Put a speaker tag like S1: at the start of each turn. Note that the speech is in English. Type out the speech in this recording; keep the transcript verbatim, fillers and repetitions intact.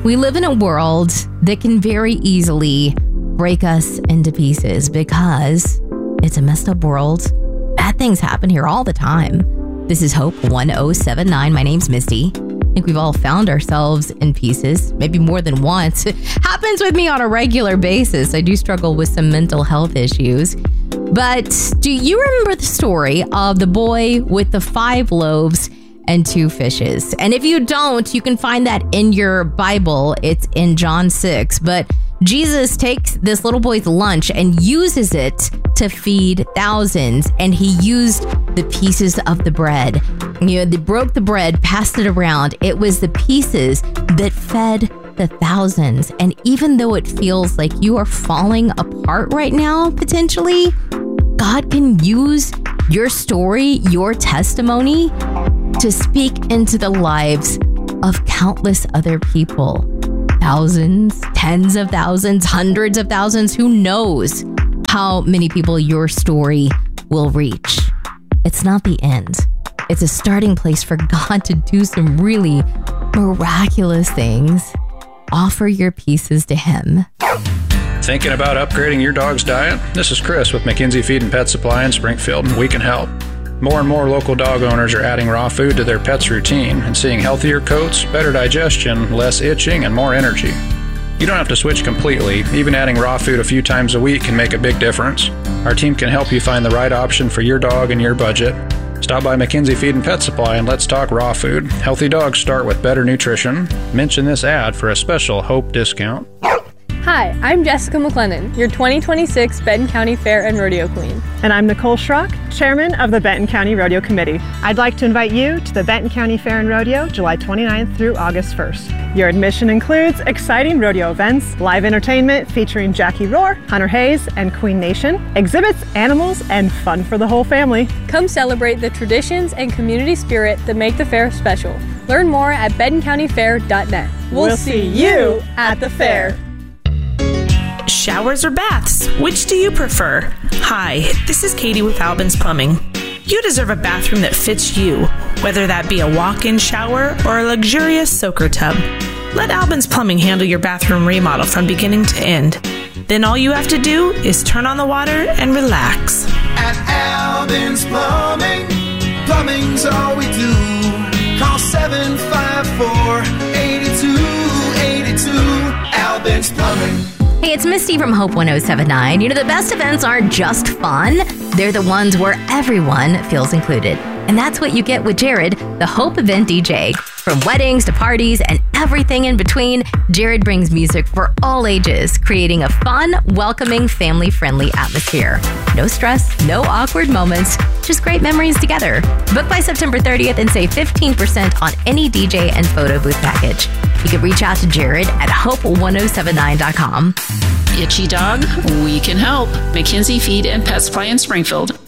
S1: We live in a world that can very easily break us into pieces because it's a messed up world. Bad things happen here all the time. This is Hope one oh seven nine. My name's Misty. I think we've all found ourselves in pieces, maybe more than once. It happens with me on a regular basis. I do struggle with some mental health issues. But do you remember the story of the boy with the five loaves and two fishes? And if you don't, you can find that in your Bible. It's in John six. But Jesus takes this little boy's lunch and uses it to feed thousands. And he used the pieces of the bread. You know, they broke the bread, passed it around. It was the pieces that fed the thousands. And even though it feels like you are falling apart right now, potentially, God can use your story, your testimony, to speak into the lives of countless other people. Thousands, tens of thousands, hundreds of thousands. Who knows how many people your story will reach? It's not the end. It's a starting place for God to do some really miraculous things. Offer your pieces to Him.
S2: Thinking about upgrading your dog's diet? This is Chris with McKinsey Feed and Pet Supply in Springfield, and we can help. More and more local dog owners are adding raw food to their pet's routine and seeing healthier coats, better digestion, less itching, and more energy. You don't have to switch completely. Even adding raw food a few times a week can make a big difference. Our team can help you find the right option for your dog and your budget. Stop by McKinsey Feed and Pet Supply and let's talk raw food. Healthy dogs start with better nutrition. Mention this ad for a special Hope discount.
S3: Hi, I'm Jessica McLennan, your twenty twenty-six Benton County Fair and Rodeo Queen.
S4: And I'm Nicole Schrock, Chairman of the Benton County Rodeo Committee. I'd like to invite you to the Benton County Fair and Rodeo, July twenty-ninth through August first. Your admission includes exciting rodeo events, live entertainment featuring Jackie Rohr, Hunter Hayes, and Queen Nation, exhibits, animals, and fun for the whole family.
S3: Come celebrate the traditions and community spirit that make the fair special. Learn more at benton county fair dot net. We'll,
S4: We'll
S3: see you at the fair.
S5: Showers or baths? Which do you prefer? Hi, this is Katie with Albin's Plumbing. You deserve a bathroom that fits you, whether that be a walk-in shower or a luxurious soaker tub. Let Albin's Plumbing handle your bathroom remodel from beginning to end. Then all you have to do is turn on the water and relax.
S6: At Albin's Plumbing, plumbing's all we do. Call seven five four, eight two eight two. Albin's Plumbing.
S1: Hey, it's Misty from Hope one oh seven nine. You know, the best events aren't just fun. They're the ones where everyone feels included. And that's what you get with Jared, the Hope event D J. From weddings to parties and everything in between, Jared brings music for all ages, creating a fun, welcoming, family-friendly atmosphere. No stress, no awkward moments, just great memories together. Book by September thirtieth and save fifteen percent on any D J and photo booth package. You can reach out to Jared at hope one oh seven nine dot com.
S7: Itchy dog? We can help. McKinsey Feed and Pet Supply in Springfield.